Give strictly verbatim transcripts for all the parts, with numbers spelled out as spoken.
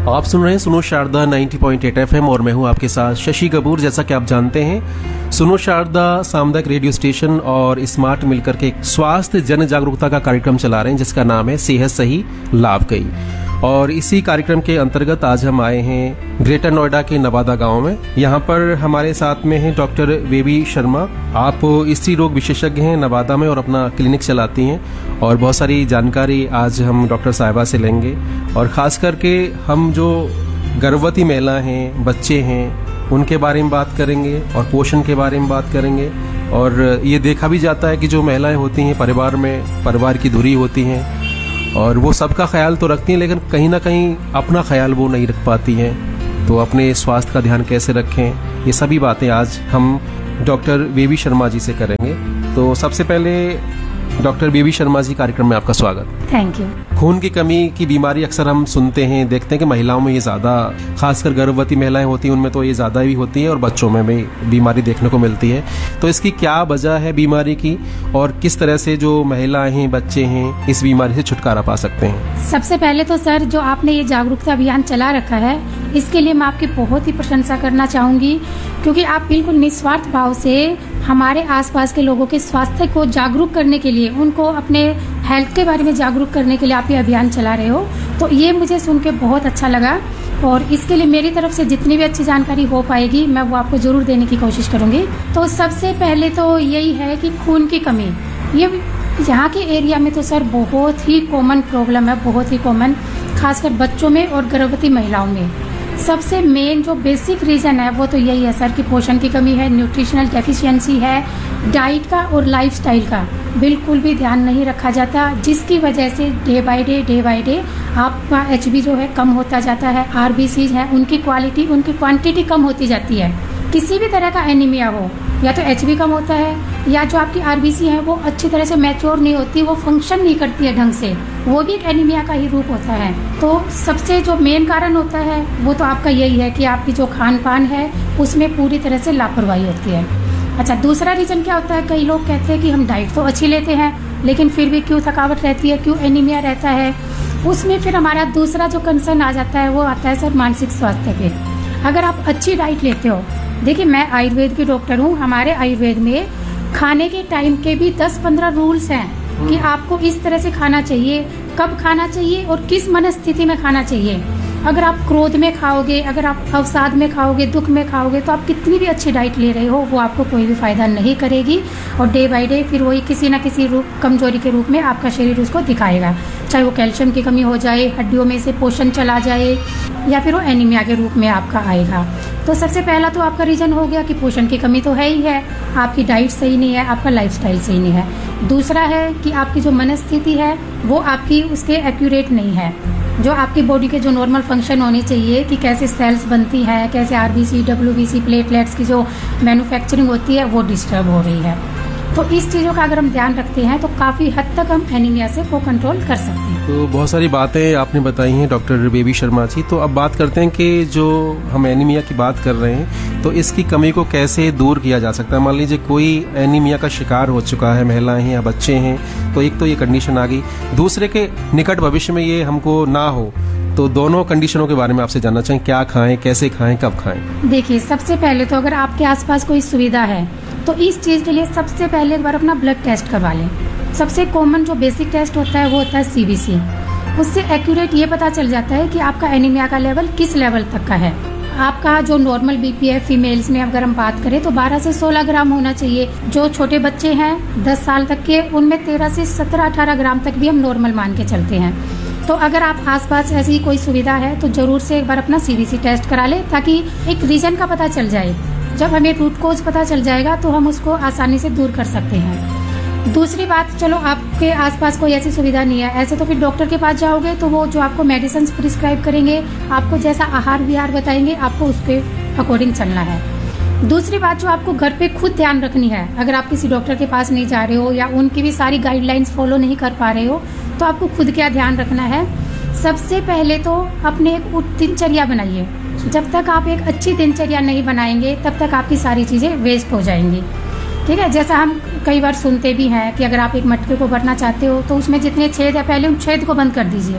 आप सुन रहे हैं सुनो शारदा नब्बे पॉइंट आठ एफएम और मैं हूं आपके साथ शशि कपूर। जैसा कि आप जानते हैं, सुनो शारदा सामुदायिक रेडियो स्टेशन और स्मार्ट मिलकर के एक स्वास्थ्य जन जागरूकता का कार्यक्रम चला रहे हैं जिसका नाम है सेहत सही लाभ कई। और इसी कार्यक्रम के अंतर्गत आज हम आए हैं ग्रेटर नोएडा के नवादा गांव में। यहाँ पर हमारे साथ में हैं डॉक्टर बेबी शर्मा। आप स्त्री रोग विशेषज्ञ हैं नवादा में और अपना क्लिनिक चलाती हैं और बहुत सारी जानकारी आज हम डॉक्टर साहिबा से लेंगे। और ख़ास करके हम जो गर्भवती महिला हैं, बच्चे हैं, उनके बारे में बात करेंगे और पोषण के बारे में बात करेंगे। और ये देखा भी जाता है कि जो महिलाएं होती हैं परिवार में, परिवार की धुरी होती हैं और वो सबका ख्याल तो रखती हैं लेकिन कहीं ना कहीं अपना ख्याल वो नहीं रख पाती हैं। तो अपने स्वास्थ्य का ध्यान कैसे रखें, ये सभी बातें आज हम डॉक्टर बेबी शर्मा जी से करेंगे। तो सबसे पहले डॉक्टर बेबी शर्मा जी, कार्यक्रम में आपका स्वागत। Thank you. खून की कमी की बीमारी अक्सर हम सुनते हैं, देखते हैं कि महिलाओं में ये ज़्यादा, खासकर गर्भवती महिलाएं होती हैं उनमें तो ये ज़्यादा भी होती है और बच्चों में भी बीमारी देखने को मिलती है। तो इसकी क्या वजह है बीमारी की और किस तरह से जो महिलाएं हैं, बच्चे हैं, इस बीमारी से छुटकारा पा सकते हैं? सबसे पहले तो सर, जो आपने ये जागरूकता अभियान चला रखा है इसके लिए मैं आपकी बहुत ही प्रशंसा करना चाहूँगी, क्योंकि आप बिल्कुल निस्वार्थ भाव से हमारे आसपास के लोगों के स्वास्थ्य को जागरूक करने के लिए, उनको अपने हेल्थ के बारे में जागरूक करने के लिए आप ये अभियान चला रहे हो। तो ये मुझे सुन के बहुत अच्छा लगा और इसके लिए मेरी तरफ से जितनी भी अच्छी जानकारी हो पाएगी मैं वो आपको जरूर देने की कोशिश करूँगी। तो सबसे पहले तो यही है कि खून की कमी, ये यहाँ के एरिया में तो सर बहुत ही कॉमन प्रॉब्लम है, बहुत ही कॉमन, खासकर बच्चों में और गर्भवती महिलाओं में। सबसे मेन जो बेसिक रीज़न है वो तो यही है सर कि पोषण की कमी है, न्यूट्रिशनल डेफिशिएंसी है, डाइट का और लाइफस्टाइल का बिल्कुल भी ध्यान नहीं रखा जाता, जिसकी वजह से day by day day by day आपका एचबी जो है कम होता जाता है, आरबीसीज है उनकी क्वालिटी, उनकी क्वांटिटी कम होती जाती है। किसी भी तरह का एनीमिया हो, या तो एचबी कम होता है या जो आपकी आरबीसी है वो अच्छी तरह से मैच्योर नहीं होती, वो फंक्शन नहीं करती है ढंग से, वो भी एक एनीमिया का ही रूप होता है। तो सबसे जो मेन कारण होता है वो तो आपका यही है कि आपकी जो खान पान है उसमें पूरी तरह से लापरवाही होती है। अच्छा, दूसरा रीज़न क्या होता है, कई लोग कहते हैं कि हम डाइट तो अच्छी लेते हैं लेकिन फिर भी क्यों थकावट रहती है, क्यों एनीमिया रहता है। उसमें फिर हमारा दूसरा जो कंसर्न आ जाता है वो आता है सर मानसिक स्वास्थ्य पे। अगर आप अच्छी डाइट लेते हो, देखिए मैं आयुर्वेद की डॉक्टर हूँ, हमारे आयुर्वेद में खाने के टाइम के भी दस पंद्रह रूल्स हैं कि आपको इस तरह से खाना चाहिए, कब खाना चाहिए और किस मनस्थिति में खाना चाहिए। अगर आप क्रोध में खाओगे, अगर आप अवसाद में खाओगे, दुख में खाओगे, तो आप कितनी भी अच्छी डाइट ले रहे हो वो आपको कोई भी फायदा नहीं करेगी और डे बाय डे फिर वही किसी ना किसी रूप कमजोरी के रूप में आपका शरीर उसको दिखाएगा, चाहे वो कैल्शियम की कमी हो जाए, हड्डियों में से पोषण चला जाए या फिर वो एनीमिया के रूप में आपका आएगा। तो सबसे पहला तो आपका रीज़न हो गया कि पोषण की कमी तो है ही है, आपकी डाइट सही नहीं है, आपका लाइफस्टाइल सही नहीं है। दूसरा है कि आपकी जो मनस्थिति है वो आपकी उसके एक्यूरेट नहीं है, जो आपकी बॉडी के जो नॉर्मल फंक्शन होने चाहिए कि कैसे सेल्स बनती है, कैसे आरबीसी, डब्ल्यूबीसी, प्लेटलेट्स की जो मैन्युफैक्चरिंग होती है वो डिस्टर्ब हो रही है। तो इस चीज़ों का अगर हम ध्यान रखते हैं तो काफ़ी हद तक हम एनीमिया से को कंट्रोल कर सकते हैं। तो बहुत सारी बातें आपने बताई हैं डॉक्टर बेबी शर्मा जी। तो अब बात करते हैं कि जो हम एनीमिया की बात कर रहे हैं तो इसकी कमी को कैसे दूर किया जा सकता है। मान लीजिए कोई एनीमिया का शिकार हो चुका है, महिलाएं हैं या बच्चे हैं, तो एक तो ये कंडीशन आ गई, दूसरे के निकट भविष्य में ये हमको ना हो, तो दोनों कंडीशनों के बारे में आपसे जानना चाहें, क्या खाएं, कैसे खाएं, कब खाएं? देखिए, सबसे पहले तो अगर आपके आसपास कोई सुविधा है तो इस चीज़ के लिए सबसे पहले एक बार अपना ब्लड टेस्ट करवा लें। सबसे कॉमन जो बेसिक टेस्ट होता है वो होता है सीबीसी। उससे एक्यूरेट ये पता चल जाता है कि आपका एनीमिया का लेवल किस लेवल तक का है। आपका जो नॉर्मल बीपी है फीमेल्स में अगर हम बात करें तो बारह से सोलह ग्राम होना चाहिए। जो छोटे बच्चे हैं दस साल तक के, उनमें तेरह से सत्रह अठारह ग्राम तक भी हम नॉर्मल मान के चलते हैं। तो अगर आप आसपास ऐसी कोई सुविधा है तो जरूर से एक बार अपना सीबीसी टेस्ट करा ले, ताकि एक रीजन का पता चल जाए। जब हमें रूट कोज पता चल जाएगा तो हम उसको आसानी से दूर कर सकते हैं। दूसरी बात, चलो आपके आसपास कोई ऐसी सुविधा नहीं है, ऐसे तो फिर डॉक्टर के पास जाओगे तो वो जो आपको मेडिसिन प्रिस्क्राइब करेंगे, आपको जैसा आहार विहार बताएंगे, आपको उसके अकॉर्डिंग चलना है। दूसरी बात जो आपको घर पे खुद ध्यान रखनी है, अगर आप किसी डॉक्टर के पास नहीं जा रहे हो या उनकी भी सारी गाइडलाइंस फॉलो नहीं कर पा रहे हो, तो आपको खुद क्या ध्यान रखना है। सबसे पहले तो अपने एक दिनचर्या बनाइए। जब तक आप एक अच्छी दिनचर्या नहीं बनाएंगे तब तक आपकी सारी चीज़ें वेस्ट हो जाएंगी। ठीक है, जैसा हम कई बार सुनते भी हैं कि अगर आप एक मटके को भरना चाहते हो तो उसमें जितने छेद है पहले उन छेद को बंद कर दीजिए,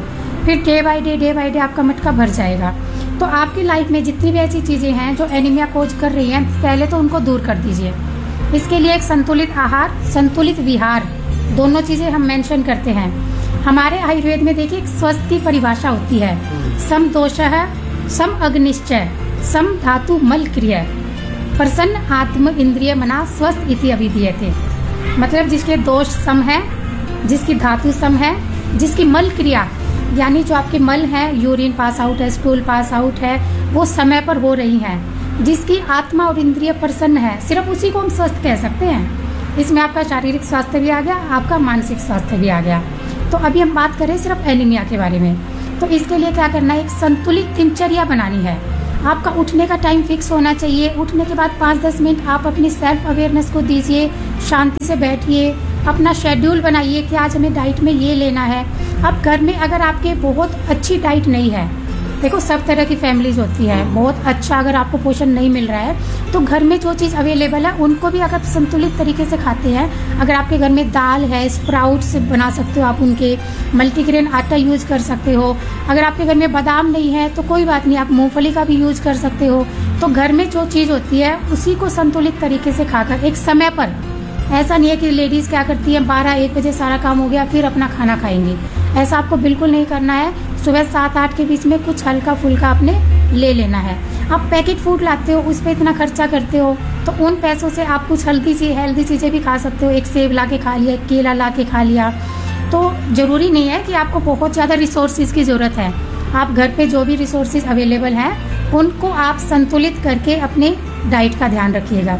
फिर day by day day by day आपका मटका भर जाएगा। तो आपकी लाइफ में जितनी भी ऐसी चीज़ें हैं जो एनीमिया कोज कर रही हैं, पहले तो उनको दूर कर दीजिए। इसके लिए एक संतुलित आहार, संतुलित विहार, दोनों चीज़ें हम मेंशन करते हैं। हमारे आयुर्वेद में देखिए एक स्वस्थ की परिभाषा होती है, सम दोषः सम अग्निश्चय सम धातु मल क्रिया प्रसन्न आत्म इंद्रिय मना स्वस्थ इति अभिधीयते। मतलब जिसके दोष सम है, जिसकी धातु सम है, जिसकी मल क्रिया यानी जो आपके मल है, यूरिन पास आउट है, स्टूल पास आउट है, वो समय पर हो रही हैं, जिसकी आत्मा और इंद्रिय प्रसन्न है, सिर्फ उसी को हम स्वस्थ कह सकते हैं। इसमें आपका शारीरिक स्वास्थ्य भी आ गया, आपका मानसिक स्वास्थ्य भी आ गया। तो अभी हम बात करें सिर्फ एनीमिया के बारे में। तो इसके लिए क्या करना है, एक संतुलित दिनचर्या बनानी है। आपका उठने का टाइम फिक्स होना चाहिए। उठने के बाद पाँच दस मिनट आप अपनी सेल्फ अवेयरनेस को दीजिए, शांति से बैठिए, अपना शेड्यूल बनाइए कि आज हमें डाइट में ये लेना है। अब घर में अगर आपके बहुत अच्छी डाइट नहीं है, देखो सब तरह की फैमिलीज होती है, बहुत अच्छा अगर आपको पोषण नहीं मिल रहा है तो घर में जो चीज़ अवेलेबल है उनको भी अगर संतुलित तरीके से खाते हैं, अगर आपके घर में दाल है, स्प्राउट्स बना सकते हो आप, उनके मल्टीग्रेन आटा यूज कर सकते हो। अगर आपके घर में बादाम नहीं है तो कोई बात नहीं, आप मूंगफली का भी यूज कर सकते हो। तो घर में जो चीज़ होती है उसी को संतुलित तरीके से खाकर एक समय पर, ऐसा नहीं है कि लेडीज़ क्या करती है बारह एक बजे सारा काम हो गया फिर अपना खाना खाएंगी, ऐसा आपको बिल्कुल नहीं करना है। सुबह सात आठ के बीच में कुछ हल्का फुल्का आपने ले लेना है। आप पैकेट फूड लाते हो, उस पर इतना खर्चा करते हो, तो उन पैसों से आप कुछ हेल्दी सी हेल्दी चीज़ें भी खा सकते हो। एक सेब ला के खा लिया, एक केला ला के खा लिया। तो ज़रूरी नहीं है कि आपको बहुत ज़्यादा रिसोर्सेज की ज़रूरत है। आप घर पे जो भी रिसोर्सेज अवेलेबल हैं उनको आप संतुलित करके अपने डाइट का ध्यान रखिएगा।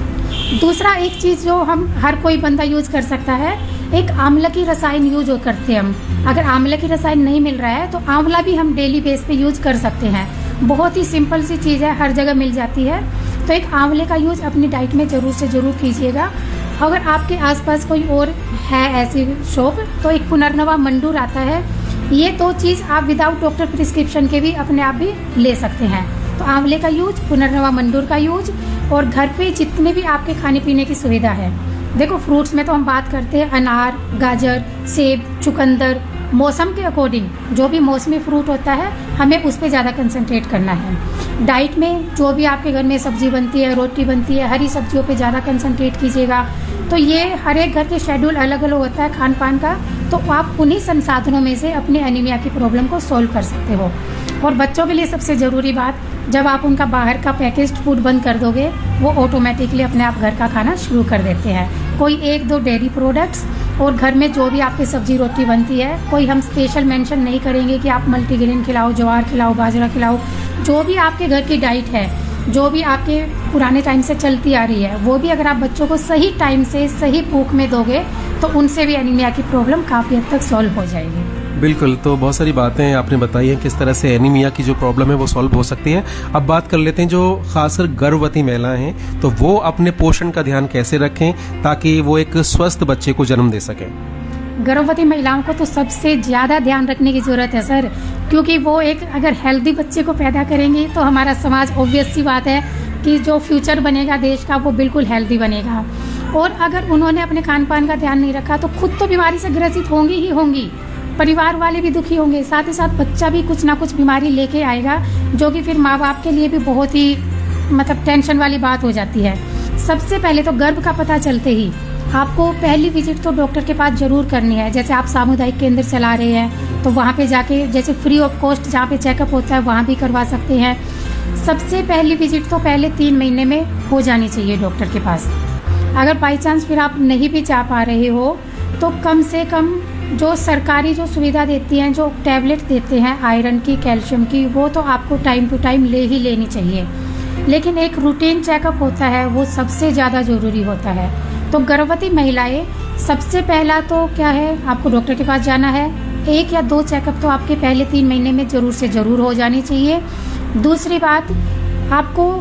दूसरा एक चीज़ जो हम हर कोई बंदा यूज कर सकता है, एक आंवला की रसायन यूज करते हैं हम। अगर आंवला की रसायन नहीं मिल रहा है तो आंवला भी हम डेली बेस पे यूज कर सकते हैं। बहुत ही सिंपल सी चीज़ है, हर जगह मिल जाती है। तो एक आंवले का यूज अपनी डाइट में ज़रूर से ज़रूर कीजिएगा। अगर आपके आसपास कोई और है ऐसी शॉप तो एक पुनर्नवा मंडूर आता है, ये दो चीज़ आप विदाउट डॉक्टर प्रिस्क्रिप्शन के भी अपने आप भी ले सकते हैं। तो आंवले का यूज, पुनर्नवा मंडूर का यूज, और घर पे जितने भी आपके खाने पीने की सुविधा है। देखो फ्रूट्स में तो हम बात करते हैं अनार, गाजर, सेब, चुकंदर, मौसम के अकॉर्डिंग जो भी मौसमी फ्रूट होता है हमें उस पर ज़्यादा कंसंट्रेट करना है। डाइट में जो भी आपके घर में सब्जी बनती है, रोटी बनती है, हरी सब्जियों पे ज़्यादा कंसंट्रेट कीजिएगा। तो ये हर एक घर के शेड्यूल अलग अलग होता है खान पान का, तो आप उन्हीं संसाधनों में से अपने एनीमिया की प्रॉब्लम को सॉल्व कर सकते हो। और बच्चों के लिए सबसे ज़रूरी बात, जब आप उनका बाहर का पैकेज्ड फूड बंद कर दोगे वो ऑटोमेटिकली अपने आप घर का खाना शुरू कर देते हैं। कोई एक दो डेयरी प्रोडक्ट्स और घर में जो भी आपकी सब्जी रोटी बनती है, कोई हम स्पेशल मेंशन नहीं करेंगे कि आप मल्टीग्रेन खिलाओ, ज्वार खिलाओ, बाजरा खिलाओ। जो भी आपके घर की डाइट है, जो भी आपके पुराने टाइम से चलती आ रही है, वो भी अगर आप बच्चों को सही टाइम से सही भूख में दोगे तो उनसे भी एनीमिया की प्रॉब्लम काफ़ी हद तक सॉल्व हो जाएगी। बिल्कुल, तो बहुत सारी बातें आपने बताई हैं किस तरह से एनीमिया की जो प्रॉब्लम है वो सॉल्व हो सकती है। अब बात कर लेते हैं जो खासकर गर्भवती महिलाएं हैं, तो वो अपने पोषण का ध्यान कैसे रखें ताकि वो एक स्वस्थ बच्चे को जन्म दे सकें। गर्भवती महिलाओं को तो सबसे ज़्यादा ध्यान रखने की ज़रूरत है सर, क्योंकि वो एक अगर हेल्दी बच्चे को पैदा करेंगी तो हमारा समाज, ऑब्वियस सी बात है कि जो फ्यूचर बनेगा देश का वो बिल्कुल हेल्दी बनेगा। और अगर उन्होंने अपने खान पान का ध्यान नहीं रखा तो खुद तो बीमारी से ग्रसित होंगी ही होंगी, परिवार वाले भी दुखी होंगे, साथ ही साथ बच्चा भी कुछ ना कुछ बीमारी लेके आएगा, जो कि फिर माँ बाप के लिए भी बहुत ही मतलब टेंशन वाली बात हो जाती है। सबसे पहले तो गर्भ का पता चलते ही आपको पहली विजिट तो डॉक्टर के पास जरूर करनी है। जैसे आप सामुदायिक केंद्र चला रहे हैं तो वहाँ पे जाके जैसे फ्री ऑफ कॉस्ट जहाँ पे चेकअप होता है वहाँ भी करवा सकते हैं। सबसे पहली विजिट तो पहले तीन महीने में हो जानी चाहिए डॉक्टर के पास। अगर बाई चांस फिर आप नहीं भी जा पा रहे हो तो कम से कम जो सरकारी जो सुविधा देती हैं, जो टैबलेट देते हैं आयरन की, कैल्शियम की, वो तो आपको टाइम टू टाइम ले ही लेनी चाहिए। लेकिन एक रूटीन चेकअप होता है वो सबसे ज़्यादा ज़रूरी होता है। तो गर्भवती महिलाएं सबसे पहला तो क्या है, आपको डॉक्टर के पास जाना है। एक या दो चेकअप तो आपके पहले तीन महीने में ज़रूर से ज़रूर हो जानी चाहिए। दूसरी बात, आपको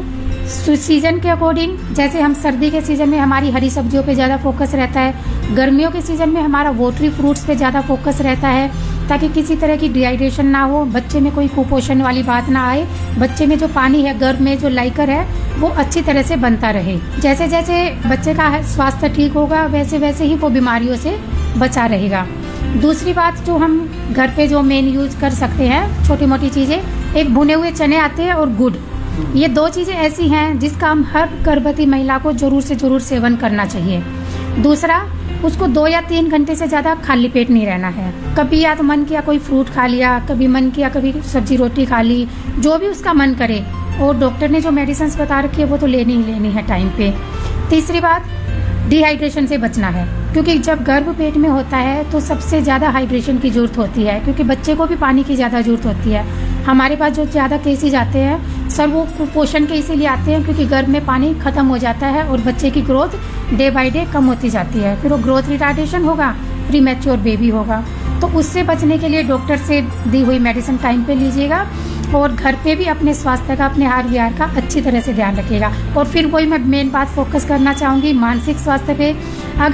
सीजन के अकॉर्डिंग, जैसे हम सर्दी के सीजन में हमारी हरी सब्जियों पे ज़्यादा फोकस रहता है, गर्मियों के सीजन में हमारा वोटरी फ्रूट्स पे ज़्यादा फोकस रहता है, ताकि किसी तरह की डिहाइड्रेशन ना हो, बच्चे में कोई कुपोषण वाली बात ना आए, बच्चे में जो पानी है, गर्भ में जो लाइकर है वो अच्छी तरह से बनता रहे। जैसे जैसे बच्चे का स्वास्थ्य ठीक होगा वैसे वैसे ही वो बीमारियों से बचा रहेगा। दूसरी बात जो हम घर पे जो मेन यूज कर सकते हैं छोटी मोटी चीज़ें, एक भुने हुए चने आते हैं और गुड़, ये दो चीज़ें ऐसी हैं जिसका हम हर गर्भवती महिला को जरूर से जरूर सेवन करना चाहिए। दूसरा, उसको दो या तीन घंटे से ज़्यादा खाली पेट नहीं रहना है। कभी या तो मन किया कोई फ्रूट खा लिया, कभी मन किया कभी सब्जी रोटी खा ली, जो भी उसका मन करे, और डॉक्टर ने जो मेडिसिन बता रखी है वो तो लेनी ही लेनी है टाइम पे। तीसरी बात, डिहाइड्रेशन से बचना है, क्योंकि जब गर्भ पेट में होता है तो सबसे ज़्यादा हाइड्रेशन की ज़रूरत होती है, क्योंकि बच्चे को भी पानी की ज़्यादा ज़रूरत होती है। हमारे पास जो ज़्यादा केसेज आते हैं सर वो कुपोषण के इसीलिए आते हैं क्योंकि गर्भ में पानी खत्म हो जाता है और बच्चे की ग्रोथ डे बाय डे कम होती जाती है, फिर वो ग्रोथ रिटार्डेशन होगा, प्रीमैच्योर बेबी होगा। तो उससे बचने के लिए डॉक्टर से दी हुई मेडिसिन टाइम पे लीजिएगा और घर पे भी अपने स्वास्थ्य का, अपने आहार विहार का अच्छी तरह से ध्यान रखिएगा। और फिर वही मैं मेन बात फोकस करना चाहूँगी, मानसिक स्वास्थ्य पे। अगर